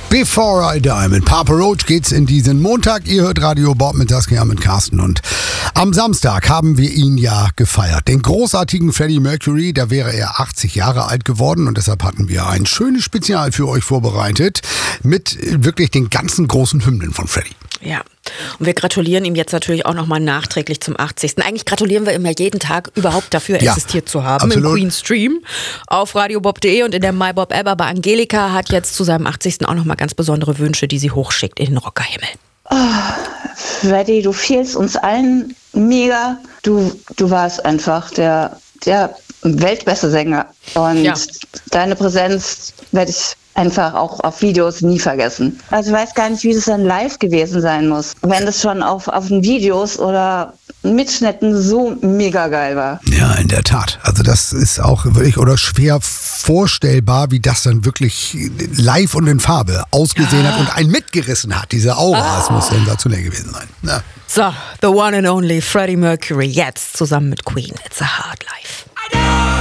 Before I Die mit Papa Roach geht's in diesen Montag. Ihr hört Radio Bob mit Saskia, mit Carsten. Und am Samstag haben wir ihn ja gefeiert. Den großartigen Freddie Mercury, da wäre er 80 Jahre alt geworden. Und deshalb hatten wir ein schönes Spezial für euch vorbereitet mit wirklich den ganzen großen Hymnen von Freddie. Ja, und wir gratulieren ihm jetzt natürlich auch nochmal nachträglich zum 80. Eigentlich gratulieren wir ihm ja jeden Tag überhaupt dafür existiert zu haben. Absolut. Im Queen Stream auf radiobob.de und in der MyBob App. Aber Angelika hat jetzt zu seinem 80. auch nochmal ganz besondere Wünsche, die sie hochschickt in den Rockerhimmel. Oh, Freddie, du fehlst uns allen mega. Du warst einfach der weltbeste Sänger. Und deine Präsenz werde ich einfach auch auf Videos nie vergessen. Also ich weiß gar nicht, wie das dann live gewesen sein muss, wenn das schon auf den Videos oder Mitschnitten so mega geil war. Ja, in der Tat. Also das ist auch wirklich oder schwer vorstellbar, wie das dann wirklich live und in Farbe ausgesehen hat und einen mitgerissen hat. Diese Aura, das muss sensationell gewesen sein. Ja. So, the one and only Freddie Mercury jetzt zusammen mit Queen. It's a Hard Life.